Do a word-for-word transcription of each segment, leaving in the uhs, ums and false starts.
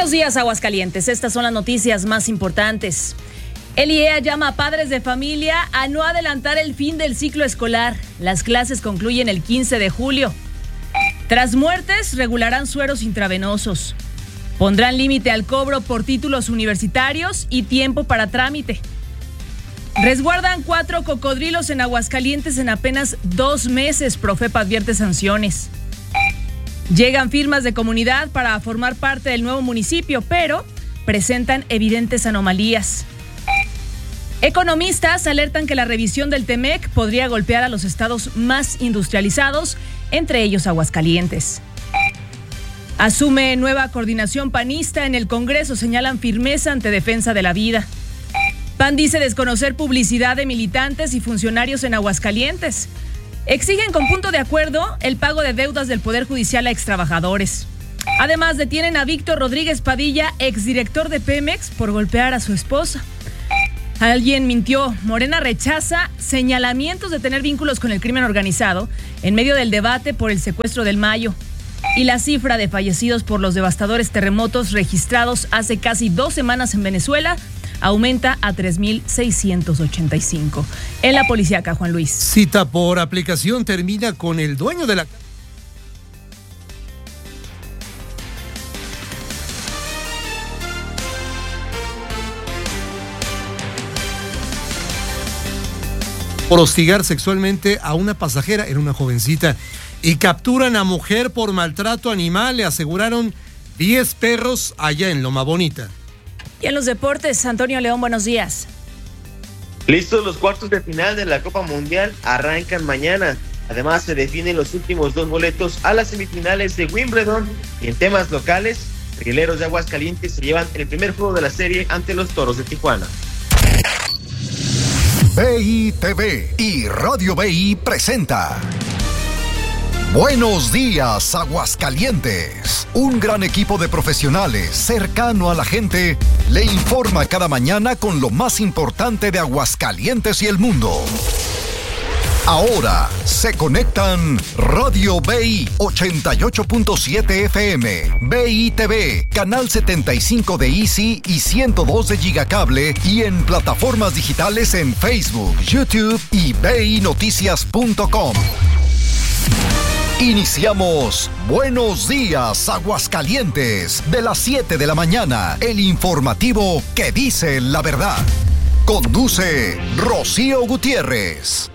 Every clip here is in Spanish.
Buenos días, Aguascalientes. Estas son las noticias más importantes. El I E A llama a padres de familia a no adelantar el fin del ciclo escolar. Las clases concluyen el quince de julio. Tras muertes, regularán sueros intravenosos. Pondrán límite al cobro por títulos universitarios y tiempo para trámite. Resguardan cuatro cocodrilos en Aguascalientes en apenas dos meses. Profepa advierte sanciones. Llegan firmas de comunidad para formar parte del nuevo municipio, pero presentan evidentes anomalías. Economistas alertan que la revisión del Temec podría golpear a los estados más industrializados, entre ellos Aguascalientes. Asume nueva coordinación panista en el Congreso, señalan firmeza ante defensa de la vida. P A N dice desconocer publicidad de militantes y funcionarios en Aguascalientes. Exigen con punto de acuerdo el pago de deudas del Poder Judicial a extrabajadores. Además, detienen a Víctor Rodríguez Padilla, exdirector de Pemex, por golpear a su esposa. Alguien mintió. Morena rechaza señalamientos de tener vínculos con el crimen organizado en medio del debate por el secuestro del Mayo. Y la cifra de fallecidos por los devastadores terremotos registrados hace casi dos semanas en Venezuela aumenta a tres mil seiscientos ochenta y cinco. En la policíaca, Juan Luis. Cita por aplicación termina con el dueño de la... por hostigar sexualmente a una pasajera, era una jovencita, y capturan a mujer por maltrato animal. Le aseguraron diez perros allá en Loma Bonita. Y en los deportes, Antonio León, buenos días. Listos los cuartos de final de la Copa Mundial, arrancan mañana. Además, se definen los últimos dos boletos a las semifinales de Wimbledon. Y en temas locales, Rieleros de Aguascalientes se llevan el primer juego de la serie ante los Toros de Tijuana. B I T V y Radio B I presenta Buenos días, Aguascalientes. Un gran equipo de profesionales cercano a la gente le informa cada mañana con lo más importante de Aguascalientes y el mundo. Ahora se conectan Radio B I ochenta y ocho punto siete F M, B I T V, Canal setenta y cinco de Easy y ciento dos de Gigacable, y en plataformas digitales en Facebook, YouTube y B I noticias punto com. Iniciamos Buenos Días, Aguascalientes, de las siete de la mañana, el informativo que dice la verdad. Conduce Rocío Gutiérrez.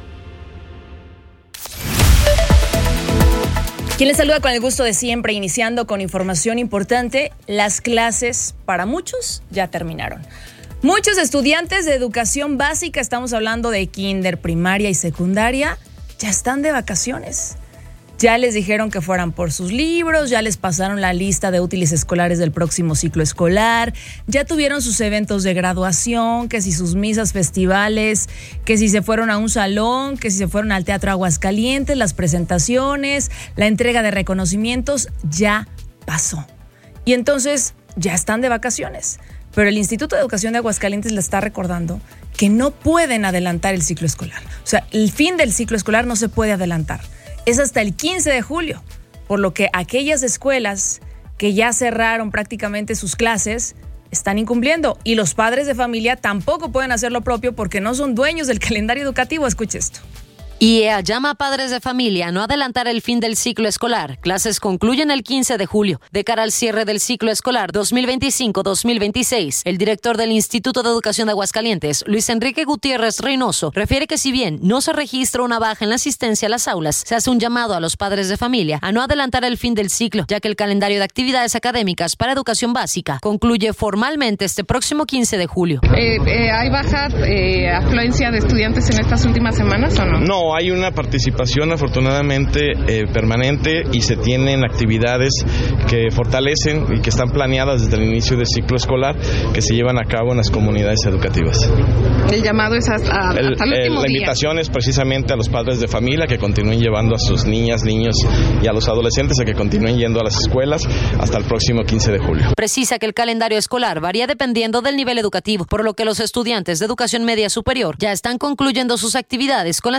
Quien les saluda con el gusto de siempre, iniciando con información importante. Las clases para muchos ya terminaron. Muchos estudiantes de educación básica, estamos hablando de kinder, primaria y secundaria, ya están de vacaciones. Ya les dijeron que fueran por sus libros, ya les pasaron la lista de útiles escolares del próximo ciclo escolar, ya tuvieron sus eventos de graduación, que si sus misas, festivales, que si se fueron a un salón, que si se fueron al Teatro Aguascalientes, las presentaciones, la entrega de reconocimientos, ya pasó. Y entonces ya están de vacaciones. Pero el Instituto de Educación de Aguascalientes les está recordando que no pueden adelantar el ciclo escolar. O sea, el fin del ciclo escolar no se puede adelantar. Es hasta el quince de julio, por lo que aquellas escuelas que ya cerraron prácticamente sus clases están incumpliendo, y los padres de familia tampoco pueden hacer lo propio porque no son dueños del calendario educativo. Escuche esto. I E A llama a padres de familia a no adelantar el fin del ciclo escolar. Clases concluyen el quince de julio. De cara al cierre del ciclo escolar dos mil veinticinco dos mil veintiséis, el director del Instituto de Educación de Aguascalientes, Luis Enrique Gutiérrez Reynoso, refiere que si bien no se registra una baja en la asistencia a las aulas, se hace un llamado a los padres de familia a no adelantar el fin del ciclo, ya que el calendario de actividades académicas para educación básica concluye formalmente este próximo quince de julio. Eh, eh, ¿Hay baja eh, afluencia de estudiantes en estas últimas semanas o no? No. Hay una participación afortunadamente eh, permanente, y se tienen actividades que fortalecen y que están planeadas desde el inicio del ciclo escolar, que se llevan a cabo en las comunidades educativas. El llamado es hasta, hasta el, el último La día. invitación es precisamente a los padres de familia que continúen llevando a sus niñas, niños y a los adolescentes a que continúen yendo a las escuelas hasta el próximo quince de julio. Precisa que el calendario escolar varía dependiendo del nivel educativo, por lo que los estudiantes de educación media superior ya están concluyendo sus actividades con la ceremonia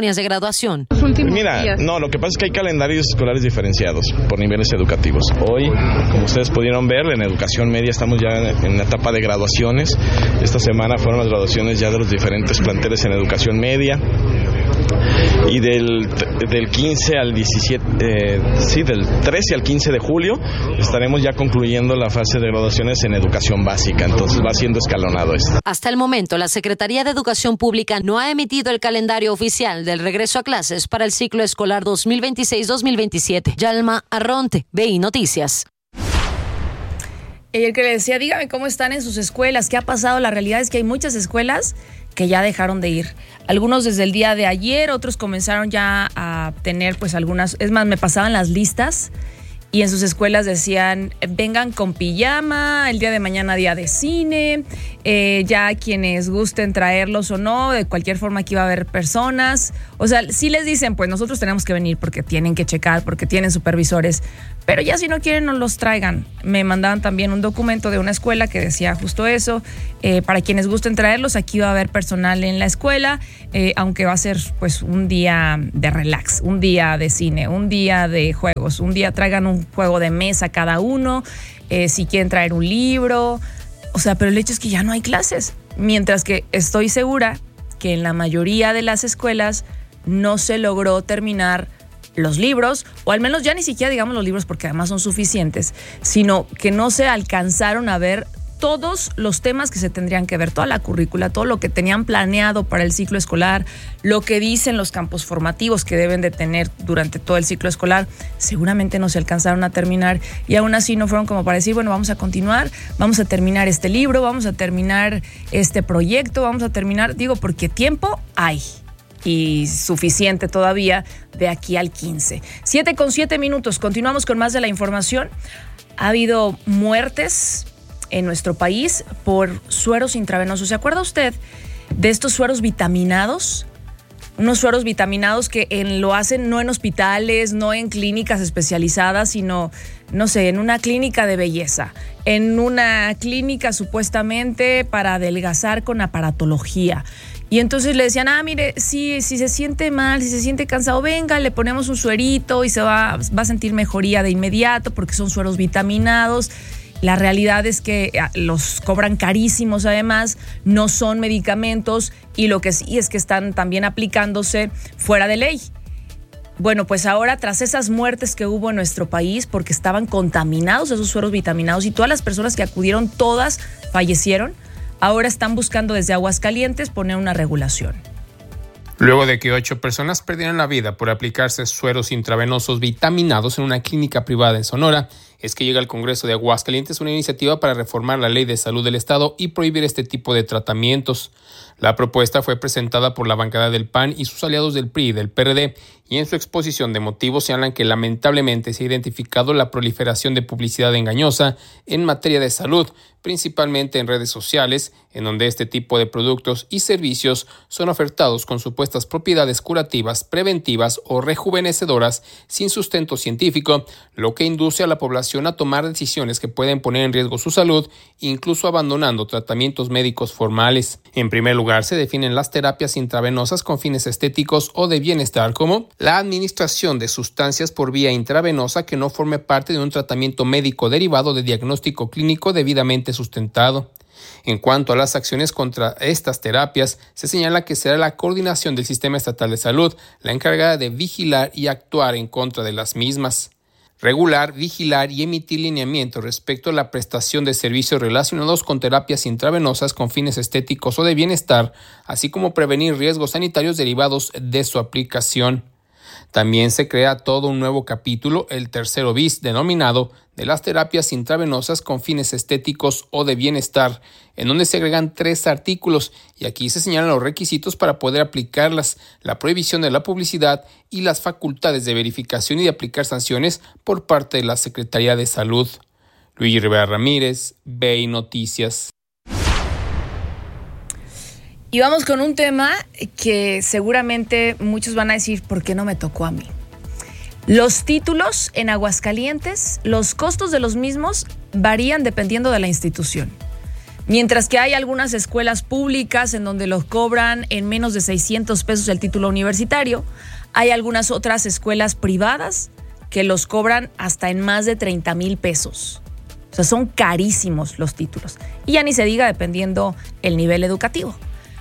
ceremonias de graduación. Mira, no, lo que pasa es que hay calendarios escolares diferenciados por niveles educativos. Hoy, como ustedes pudieron ver, en educación media estamos ya en la etapa de graduaciones. Esta semana fueron las graduaciones ya de los diferentes planteles en educación media. Y del, del quince al diecisiete, eh, sí, del trece al quince de julio estaremos ya concluyendo la fase de graduaciones en educación básica, entonces va siendo escalonado esto. Hasta el momento, la Secretaría de Educación Pública no ha emitido el calendario oficial del regreso a clases para el ciclo escolar dos mil veintiséis dos mil veintisiete. Yalma Arronte, B I Noticias. Y el que le decía, dígame cómo están en sus escuelas, qué ha pasado. La realidad es que hay muchas escuelas que ya dejaron de ir. Algunos desde el día de ayer, otros comenzaron ya a tener pues algunas, es más, me pasaban las listas y en sus escuelas decían, vengan con pijama, el día de mañana día de cine, eh, ya quienes gusten traerlos o no, de cualquier forma aquí va a haber personas. O sea, sí les dicen, pues nosotros tenemos que venir porque tienen que checar, porque tienen supervisores, pero ya si no quieren no los traigan. Me mandaban también un documento de una escuela que decía justo eso, eh, para quienes gusten traerlos, aquí va a haber personal en la escuela, eh, aunque va a ser pues un día de relax, un día de cine, un día de juegos, un día traigan un juego de mesa cada uno, eh, si quieren traer un libro, o sea, pero el hecho es que ya no hay clases, mientras que estoy segura que en la mayoría de las escuelas no se logró terminar los libros, o al menos ya ni siquiera digamos los libros porque además son suficientes, sino que no se alcanzaron a ver todos los temas que se tendrían que ver, toda la currícula, todo lo que tenían planeado para el ciclo escolar, lo que dicen los campos formativos que deben de tener durante todo el ciclo escolar, seguramente no se alcanzaron a terminar y aún así no fueron como para decir, bueno, vamos a continuar, vamos a terminar este libro, vamos a terminar este proyecto, vamos a terminar, digo, porque tiempo hay. Y suficiente todavía de aquí al quince. siete con siete minutos, continuamos con más de la información. Ha habido muertes en nuestro país por sueros intravenosos. ¿Se acuerda usted de estos sueros vitaminados? Unos sueros vitaminados que en, lo hacen no en hospitales, no en clínicas especializadas, sino, no sé, en una clínica de belleza, en una clínica supuestamente para adelgazar con aparatología. Y entonces le decían, ah, mire, si, si se siente mal, si se siente cansado, venga, le ponemos un suerito y se va, va a sentir mejoría de inmediato porque son sueros vitaminados. La realidad es que los cobran carísimos además, no son medicamentos y lo que sí es que están también aplicándose fuera de ley. Bueno, pues ahora tras esas muertes que hubo en nuestro país porque estaban contaminados esos sueros vitaminados y todas las personas que acudieron, todas fallecieron, ahora están buscando desde Aguascalientes poner una regulación. Luego de que ocho personas perdieran la vida por aplicarse sueros intravenosos vitaminados en una clínica privada en Sonora, es que llega al Congreso de Aguascalientes una iniciativa para reformar la Ley de Salud del Estado y prohibir este tipo de tratamientos. La propuesta fue presentada por la bancada del P A N y sus aliados del P R I y del P R D, y en su exposición de motivos señalan que lamentablemente se ha identificado la proliferación de publicidad engañosa en materia de salud, principalmente en redes sociales, en donde este tipo de productos y servicios son ofertados con supuestas propiedades curativas, preventivas o rejuvenecedoras sin sustento científico, lo que induce a la población a tomar decisiones que pueden poner en riesgo su salud, incluso abandonando tratamientos médicos formales. En primer lugar, se definen las terapias intravenosas con fines estéticos o de bienestar como la administración de sustancias por vía intravenosa que no forme parte de un tratamiento médico derivado de diagnóstico clínico debidamente sustentado. En cuanto a las acciones contra estas terapias, se señala que será la coordinación del Sistema Estatal de Salud la encargada de vigilar y actuar en contra de las mismas. Regular, vigilar y emitir lineamientos respecto a la prestación de servicios relacionados con terapias intravenosas con fines estéticos o de bienestar, así como prevenir riesgos sanitarios derivados de su aplicación. También se crea todo un nuevo capítulo, el tercero bis, denominado de las terapias intravenosas con fines estéticos o de bienestar, en donde se agregan tres artículos y aquí se señalan los requisitos para poder aplicarlas, la prohibición de la publicidad y las facultades de verificación y de aplicar sanciones por parte de la Secretaría de Salud. Luis Rivera Ramírez, B I Noticias. Y vamos con un tema que seguramente muchos van a decir, ¿por qué no me tocó a mí? Los títulos en Aguascalientes, los costos de los mismos varían dependiendo de la institución. Mientras que hay algunas escuelas públicas en donde los cobran en menos de seiscientos pesos el título universitario, hay algunas otras escuelas privadas que los cobran hasta en más de treinta mil pesos. O sea, son carísimos los títulos. Y ya ni se diga dependiendo el nivel educativo.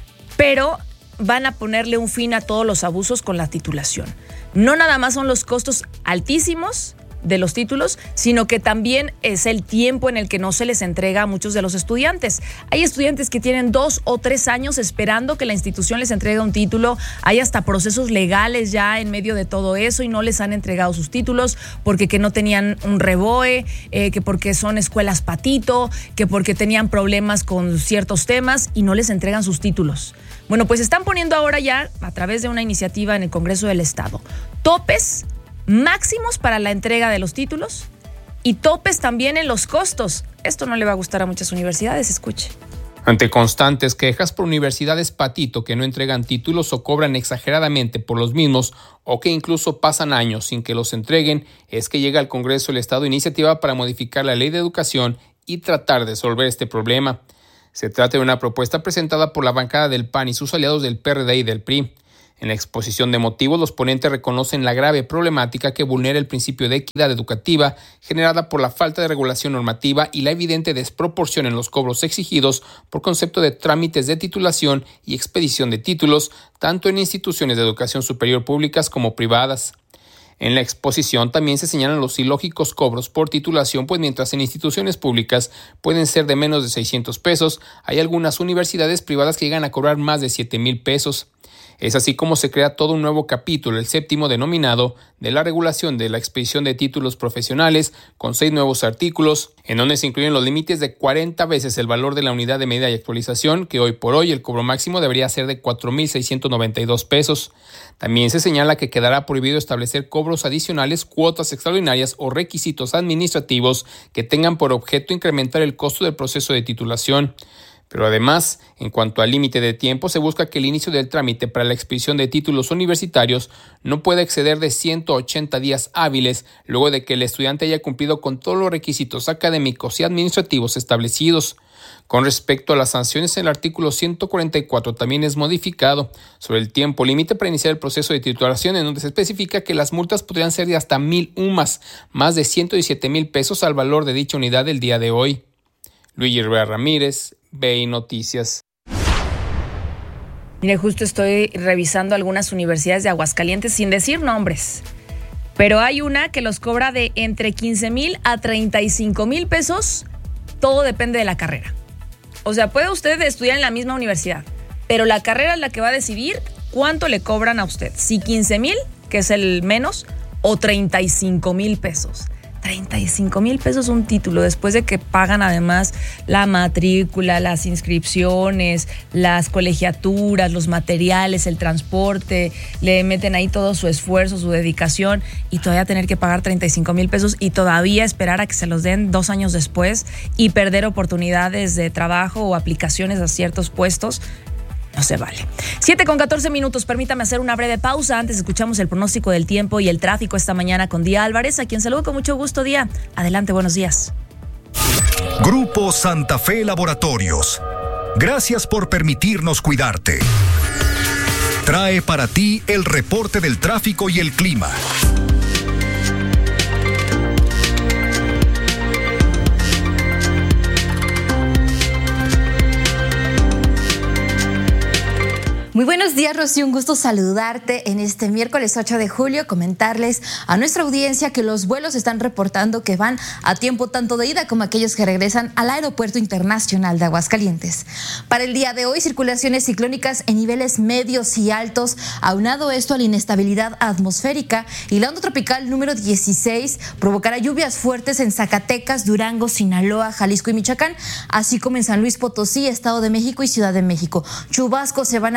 Pero van a ponerle un fin a todos los abusos con la titulación. No nada más son los costos altísimos de los títulos, sino que también es el tiempo en el que no se les entrega a muchos de los estudiantes. Hay estudiantes que tienen dos o tres años esperando que la institución les entregue un título. Hay hasta procesos legales ya en medio de todo eso y no les han entregado sus títulos porque que no tenían un reboe, eh, que porque son escuelas patito, que porque tenían problemas con ciertos temas y no les entregan sus títulos. Bueno, pues están poniendo ahora ya, a través de una iniciativa en el Congreso del Estado, topes máximos para la entrega de los títulos y topes también en los costos. Esto no le va a gustar a muchas universidades, escuche. Ante constantes quejas por universidades patito que no entregan títulos o cobran exageradamente por los mismos o que incluso pasan años sin que los entreguen, es que llega al Congreso del Estado iniciativa para modificar la Ley de Educación y tratar de resolver este problema. Se trata de una propuesta presentada por la bancada del P A N y sus aliados del P R D y del P R I. En la exposición de motivos, los ponentes reconocen la grave problemática que vulnera el principio de equidad educativa generada por la falta de regulación normativa y la evidente desproporción en los cobros exigidos por concepto de trámites de titulación y expedición de títulos, tanto en instituciones de educación superior públicas como privadas. En la exposición también se señalan los ilógicos cobros por titulación, pues mientras en instituciones públicas pueden ser de menos de seiscientos pesos, hay algunas universidades privadas que llegan a cobrar más de siete mil pesos. Es así como se crea todo un nuevo capítulo, el séptimo denominado de la regulación de la expedición de títulos profesionales, con seis nuevos artículos, en donde se incluyen los límites de cuarenta veces el valor de la unidad de medida y actualización, que hoy por hoy el cobro máximo debería ser de cuatro mil seiscientos noventa y dos pesos. También se señala que quedará prohibido establecer cobros adicionales, cuotas extraordinarias o requisitos administrativos que tengan por objeto incrementar el costo del proceso de titulación. Pero además, en cuanto al límite de tiempo, se busca que el inicio del trámite para la expedición de títulos universitarios no pueda exceder de ciento ochenta días hábiles luego de que el estudiante haya cumplido con todos los requisitos académicos y administrativos establecidos. Con respecto a las sanciones, el artículo ciento cuarenta y cuatro también es modificado sobre el tiempo límite para iniciar el proceso de titulación, en donde se especifica que las multas podrían ser de hasta mil UMAS, más de ciento diecisiete mil pesos al valor de dicha unidad del día de hoy. Luis Rivera Ramírez, B I Noticias. Mire, justo estoy revisando algunas universidades de Aguascalientes sin decir nombres, pero hay una que los cobra de entre quince mil a treinta y cinco mil pesos, todo depende de la carrera. O sea, puede usted estudiar en la misma universidad, pero la carrera es la que va a decidir cuánto le cobran a usted, si quince mil, que es el menos, o treinta y cinco mil pesos. treinta y cinco mil pesos un título, después de que pagan además la matrícula, las inscripciones, las colegiaturas, los materiales, el transporte, le meten ahí todo su esfuerzo, su dedicación, y todavía tener que pagar treinta y cinco mil pesos y todavía esperar a que se los den dos años después y perder oportunidades de trabajo o aplicaciones a ciertos puestos. No se vale. siete con catorce minutos, permítame hacer una breve pausa. Antes escuchamos el pronóstico del tiempo y el tráfico esta mañana con Día Álvarez, a quien saludo con mucho gusto. Día, adelante, buenos días. Grupo Santa Fe Laboratorios. Gracias por permitirnos cuidarte. Trae para ti el reporte del tráfico y el clima. Muy buenos días, Rocío, un gusto saludarte en este miércoles ocho de julio, comentarles a nuestra audiencia que los vuelos están reportando que van a tiempo tanto de ida como aquellos que regresan al Aeropuerto Internacional de Aguascalientes. Para el día de hoy, circulaciones ciclónicas en niveles medios y altos, aunado esto a la inestabilidad atmosférica, y la onda tropical número dieciséis provocará lluvias fuertes en Zacatecas, Durango, Sinaloa, Jalisco y Michoacán, así como en San Luis Potosí, Estado de México y Ciudad de México. Chubascos se van a registrar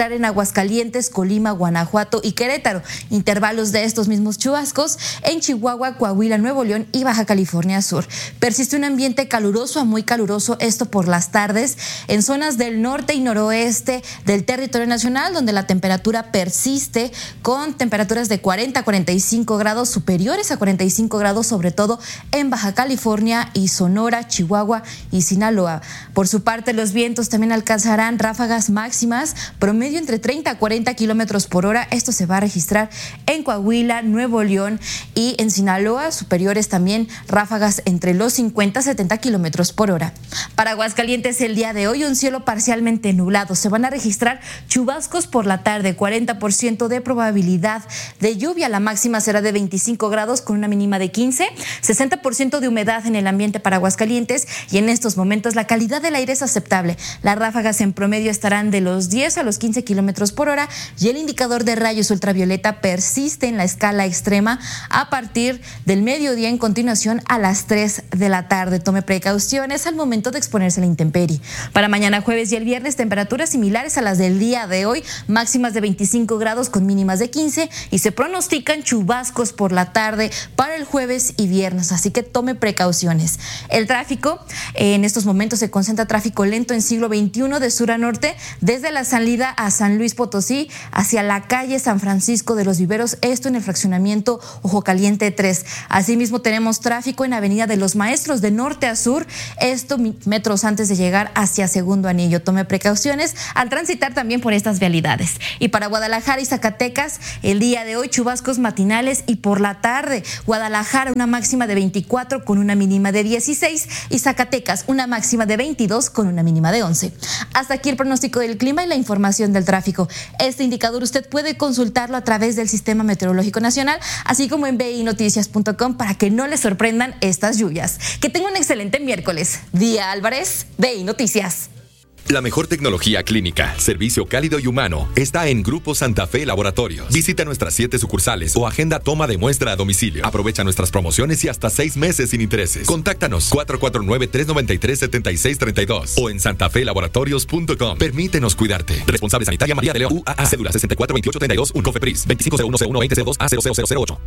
registrar en Aguascalientes, Colima, Guanajuato y Querétaro. Intervalos de estos mismos chubascos en Chihuahua, Coahuila, Nuevo León y Baja California Sur. Persiste un ambiente caluroso a muy caluroso, esto por las tardes, en zonas del norte y noroeste del territorio nacional, donde la temperatura persiste con temperaturas de cuarenta a cuarenta y cinco grados, superiores a cuarenta y cinco grados, sobre todo en Baja California y Sonora, Chihuahua y Sinaloa. Por su parte, los vientos también alcanzarán ráfagas máximas promedio entre treinta a cuarenta kilómetros por hora. Esto se va a registrar en Coahuila, Nuevo León y en Sinaloa, superiores también ráfagas entre los cincuenta a setenta kilómetros por hora. Para Aguascalientes, el día de hoy, un cielo parcialmente nublado. Se van a registrar chubascos por la tarde, cuarenta por ciento de probabilidad de lluvia. La máxima será de veinticinco grados con una mínima de quince, sesenta por ciento de humedad en el ambiente para Aguascalientes y en estos momentos la calidad del aire es aceptable. Las ráfagas en promedio estarán de los diez a los quince kilómetros por hora y el indicador de rayos ultravioleta persiste en la escala extrema a partir del mediodía en continuación a las tres de la tarde. Tome precauciones al momento de exponerse a la intemperie. Para mañana jueves y el viernes, temperaturas similares a las del día de hoy, máximas de veinticinco grados con mínimas de quince y se pronostican chubascos por la tarde para el jueves y viernes, así que tome precauciones. El tráfico, eh, en estos momentos se concentra tráfico lento en siglo veintiuno de sur a norte, desde la salida a San Luis Potosí hacia la calle San Francisco de los Viveros, esto en el fraccionamiento Ojo Caliente tres. Asimismo tenemos tráfico en Avenida de los Maestros de norte a sur, esto metros antes de llegar hacia Segundo Anillo. Tome precauciones al transitar también por estas vialidades. Y para Guadalajara y Zacatecas, el día de hoy chubascos matinales y por la tarde. Guadalajara una máxima de veinticuatro con una mínima de dieciséis y Zacatecas una máxima de veintidós con una mínima de once. Hasta aquí el pronóstico del clima y la información del tráfico. Este indicador usted puede consultarlo a través del Sistema Meteorológico Nacional, así como en b i noticias punto com para que no le sorprendan estas lluvias. Que tenga un excelente miércoles. Día Álvarez, B I Noticias. La mejor tecnología clínica, servicio cálido y humano está en Grupo Santa Fe Laboratorios. Visita nuestras siete sucursales o agenda toma de muestra a domicilio. Aprovecha nuestras promociones y hasta seis meses sin intereses. Contáctanos cuatro cuatro nueve, tres nueve tres, siete seis tres dos o en santafe laboratorios punto com. Permítenos cuidarte. Responsable sanitaria María de León U A A. Cédula sesenta y cuatro veintiocho treinta y dos, un COFEPRIS veinticinco cero uno cero uno veinte cero dos A cero cero cero ocho.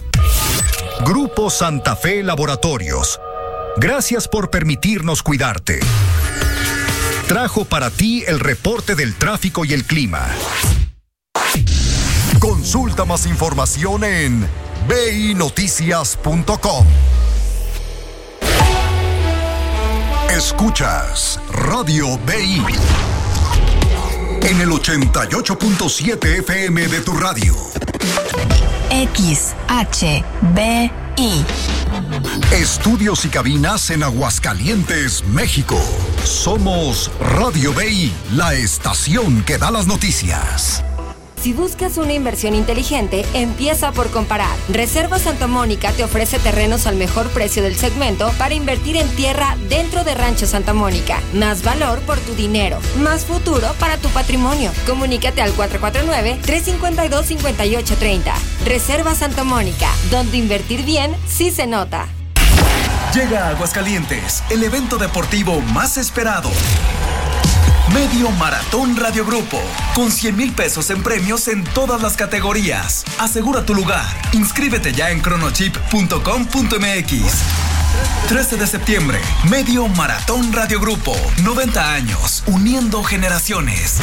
Grupo Santa Fe Laboratorios. Gracias por permitirnos cuidarte. Trajo para ti el reporte del tráfico y el clima. Consulta más información en b i noticias punto com. Escuchas Radio B I en el ochenta y ocho punto siete F M de tu radio. X H B I. Estudios y cabinas en Aguascalientes, México. Somos Radio B I, la estación que da las noticias. Si buscas una inversión inteligente, empieza por comparar. Reserva Santa Mónica te ofrece terrenos al mejor precio del segmento para invertir en tierra dentro de Rancho Santa Mónica. Más valor por tu dinero, más futuro para tu patrimonio. Comunícate al cuatro cuatro nueve, tres cinco dos, cinco ocho tres cero. Reserva Santa Mónica, donde invertir bien sí se nota. Llega a Aguascalientes, el evento deportivo más esperado. Medio Maratón Radio Grupo, con cien mil pesos en premios en todas las categorías. Asegura tu lugar. Inscríbete ya en cronochip punto com punto m x. trece de septiembre, Medio Maratón Radio Grupo. noventa años, uniendo generaciones.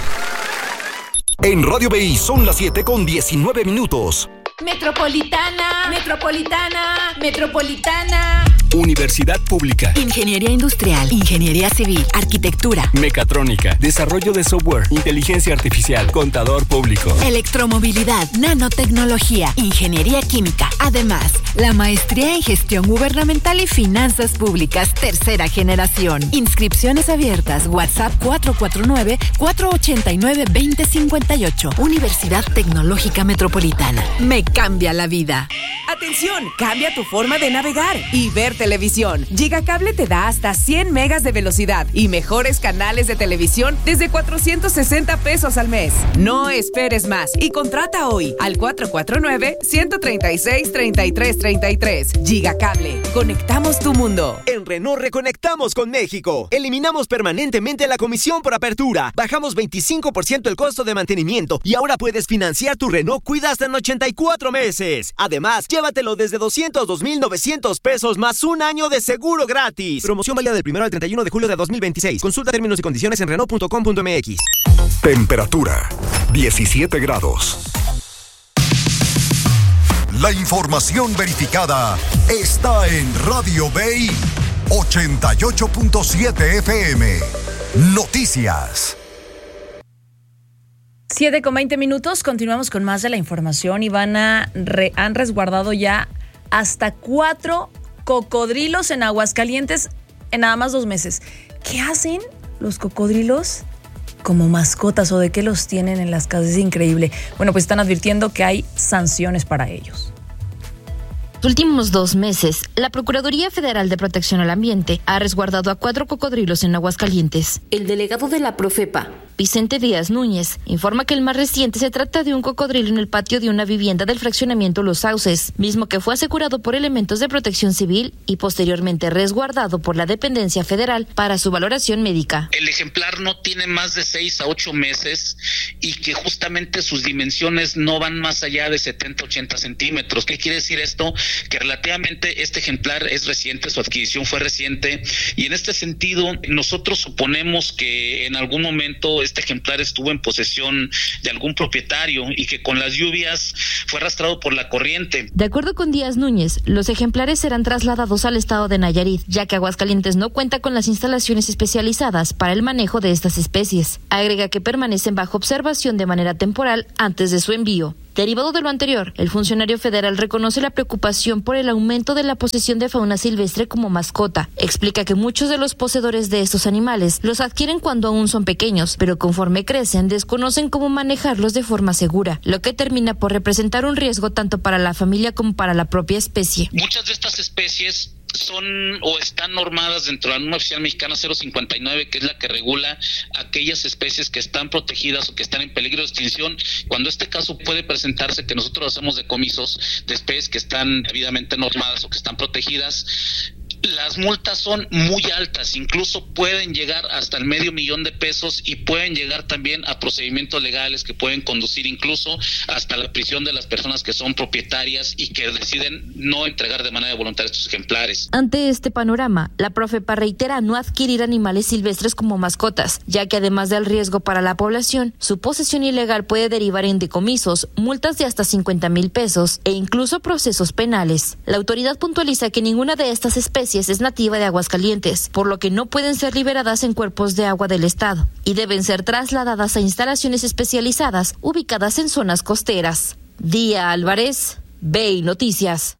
En Radio B I son las siete con diecinueve minutos. Metropolitana, Metropolitana, Metropolitana. Universidad Pública. Ingeniería Industrial, Ingeniería Civil, Arquitectura, Mecatrónica, Desarrollo de Software, Inteligencia Artificial, Contador Público. Electromovilidad, Nanotecnología, Ingeniería Química. Además, la Maestría en Gestión Gubernamental y Finanzas Públicas, tercera generación. Inscripciones abiertas, WhatsApp cuatro cuatro nueve, cuatro ocho nueve, dos cero cinco ocho. Universidad Tecnológica Metropolitana. Me cambia la vida. Atención, cambia tu forma de navegar y ver Televisión. Gigacable te da hasta cien megas de velocidad y mejores canales de televisión desde cuatrocientos sesenta pesos al mes. No esperes más y contrata hoy al cuatro cuatro nueve, uno tres seis, tres tres tres tres. Gigacable, conectamos tu mundo. En Renault reconectamos con México. Eliminamos permanentemente la comisión por apertura. Bajamos veinticinco por ciento el costo de mantenimiento y ahora puedes financiar tu Renault Kwid hasta en ochenta y cuatro meses. Además, llévatelo desde doscientos dos mil novecientos pesos más un año de seguro gratis. Promoción válida del primero al treinta y uno de julio de dos mil veintiséis. Consulta términos y condiciones en renault punto com punto m x. Temperatura diecisiete grados. La información verificada está en Radio Bay ochenta y ocho punto siete F M. Noticias. siete con veinte minutos, continuamos con más de la información y van a re, han resguardado ya hasta cuatro cocodrilos en Aguascalientes en nada más dos meses. ¿Qué hacen los cocodrilos como mascotas o de qué los tienen en las casas? Es increíble. Bueno, pues están advirtiendo que hay sanciones para ellos. Los últimos dos meses, la Procuraduría Federal de Protección al Ambiente ha resguardado a cuatro cocodrilos en Aguascalientes. El delegado de la Profepa, Vicente Díaz Núñez, informa que el más reciente se trata de un cocodrilo en el patio de una vivienda del fraccionamiento Los Sauces, mismo que fue asegurado por elementos de protección civil y posteriormente resguardado por la dependencia federal para su valoración médica. El ejemplar no tiene más de seis a ocho meses y que justamente sus dimensiones no van más allá de setenta a ochenta centímetros. ¿Qué quiere decir esto? Que relativamente este ejemplar es reciente, su adquisición fue reciente y en este sentido nosotros suponemos que en algún momento este ejemplar estuvo en posesión de algún propietario y que con las lluvias fue arrastrado por la corriente. De acuerdo con Díaz Núñez, los ejemplares serán trasladados al estado de Nayarit, ya que Aguascalientes no cuenta con las instalaciones especializadas para el manejo de estas especies. Agrega que permanecen bajo observación de manera temporal antes de su envío. Derivado de lo anterior, el funcionario federal reconoce la preocupación por el aumento de la posesión de fauna silvestre como mascota. Explica que muchos de los poseedores de estos animales los adquieren cuando aún son pequeños, pero conforme crecen desconocen cómo manejarlos de forma segura, lo que termina por representar un riesgo tanto para la familia como para la propia especie. Muchas de estas especies son o están normadas dentro de la norma oficial mexicana cero cincuenta y nueve, que es la que regula aquellas especies que están protegidas o que están en peligro de extinción. Cuando este caso puede presentarse que nosotros hacemos decomisos de especies que están debidamente normadas o que están protegidas, las multas son muy altas, incluso pueden llegar hasta el medio millón de pesos y pueden llegar también a procedimientos legales que pueden conducir incluso hasta la prisión de las personas que son propietarias y que deciden no entregar de manera voluntaria estos ejemplares. Ante este panorama, la Profepa reitera no adquirir animales silvestres como mascotas, ya que además del riesgo para la población, su posesión ilegal puede derivar en decomisos, multas de hasta cincuenta mil pesos e incluso procesos penales. La autoridad puntualiza que ninguna de estas especies es nativa de Aguascalientes, por lo que no pueden ser liberadas en cuerpos de agua del estado y deben ser trasladadas a instalaciones especializadas ubicadas en zonas costeras. Día Álvarez, B I Noticias.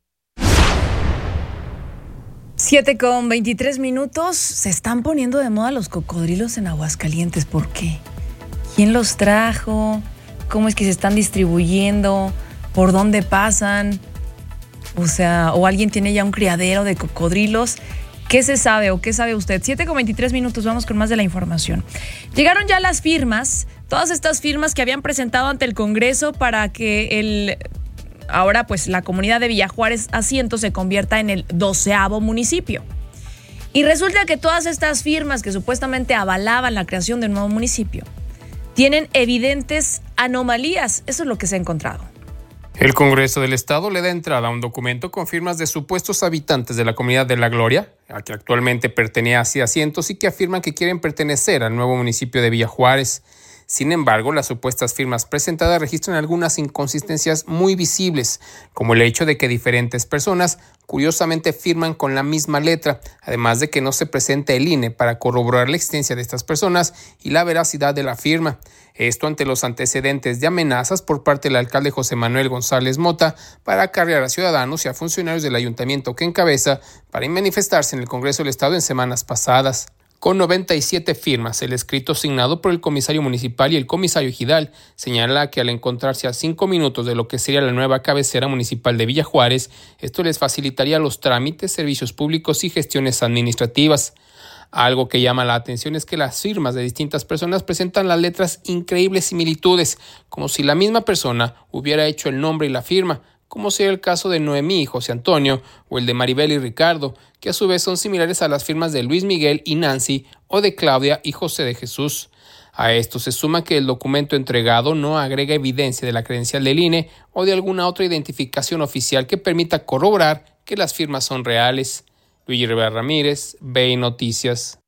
siete con veintitrés minutos. Se están poniendo de moda los cocodrilos en Aguascalientes. ¿Por qué? ¿Quién los trajo? ¿Cómo es que se están distribuyendo? ¿Por dónde pasan? O sea, o alguien tiene ya un criadero de cocodrilos. ¿Qué se sabe o qué sabe usted? siete con veintitrés minutos, vamos con más de la información. Llegaron ya las firmas, todas estas firmas que habían presentado ante el Congreso para que el ahora pues la comunidad de Villajuárez Asiento se convierta en el doceavo municipio. Y resulta que todas estas firmas que supuestamente avalaban la creación de un nuevo municipio tienen evidentes anomalías. Eso es lo que se ha encontrado. El Congreso del Estado le da entrada a un documento con firmas de supuestos habitantes de la comunidad de La Gloria, a que actualmente pertenece a Asientos y que afirman que quieren pertenecer al nuevo municipio de Villajuárez. Sin embargo, las supuestas firmas presentadas registran algunas inconsistencias muy visibles, como el hecho de que diferentes personas curiosamente firman con la misma letra, además de que no se presenta el I N E para corroborar la existencia de estas personas y la veracidad de la firma. Esto ante los antecedentes de amenazas por parte del alcalde José Manuel González Mota para acarrear a ciudadanos y a funcionarios del ayuntamiento que encabeza para manifestarse en el Congreso del Estado en semanas pasadas. Con noventa y siete firmas, el escrito signado por el comisario municipal y el comisario ejidal señala que al encontrarse a cinco minutos de lo que sería la nueva cabecera municipal de Villa Juárez, esto les facilitaría los trámites, servicios públicos y gestiones administrativas. Algo que llama la atención es que las firmas de distintas personas presentan las letras increíbles similitudes, como si la misma persona hubiera hecho el nombre y la firma, como sería el caso de Noemí y José Antonio, o el de Maribel y Ricardo, que a su vez son similares a las firmas de Luis Miguel y Nancy, o de Claudia y José de Jesús. A esto se suma que el documento entregado no agrega evidencia de la credencial del I N E o de alguna otra identificación oficial que permita corroborar que las firmas son reales. Luigi Rivera Ramírez, B I Noticias.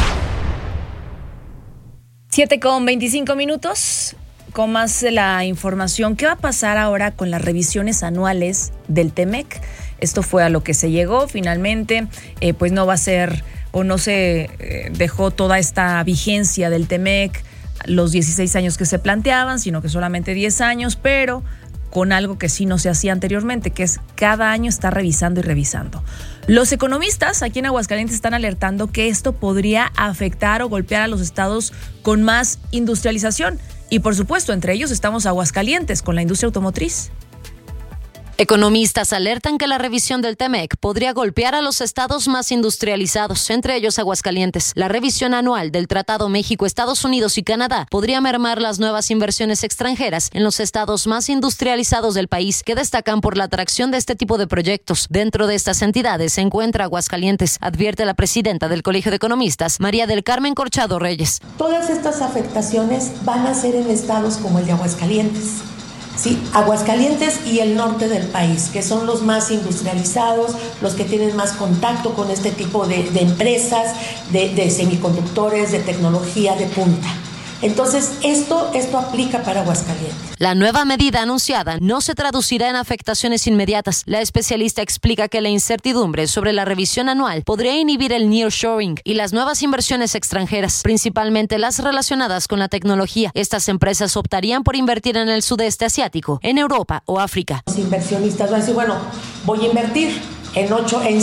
siete con veinticinco minutos. Con más de la información, ¿qué va a pasar ahora con las revisiones anuales del Temec? Esto fue a lo que se llegó finalmente, eh, pues no va a ser o no se eh, dejó toda esta vigencia del Temec, los dieciséis años que se planteaban, sino que solamente diez años, pero con algo que sí no se hacía anteriormente, que es cada año estar revisando y revisando. Los economistas aquí en Aguascalientes están alertando que esto podría afectar o golpear a los estados con más industrialización. Y por supuesto, entre ellos estamos Aguascalientes con la industria automotriz. Economistas alertan que la revisión del Temec podría golpear a los estados más industrializados, entre ellos Aguascalientes. La revisión anual del Tratado México, Estados Unidos y Canadá podría mermar las nuevas inversiones extranjeras en los estados más industrializados del país, que destacan por la atracción de este tipo de proyectos. Dentro de estas entidades se encuentra Aguascalientes, advierte la presidenta del Colegio de Economistas, María del Carmen Corchado Reyes. Todas estas afectaciones van a ser en estados como el de Aguascalientes. Sí, Aguascalientes y el norte del país, que son los más industrializados, los que tienen más contacto con este tipo de, de empresas, de, de semiconductores, de tecnología de punta. Entonces, esto, esto aplica para Aguascalientes. La nueva medida anunciada no se traducirá en afectaciones inmediatas. La especialista explica que la incertidumbre sobre la revisión anual podría inhibir el nearshoring y las nuevas inversiones extranjeras, principalmente las relacionadas con la tecnología. Estas empresas optarían por invertir en el sudeste asiático, en Europa o África. Los inversionistas van a decir, bueno, voy a invertir en ocho, en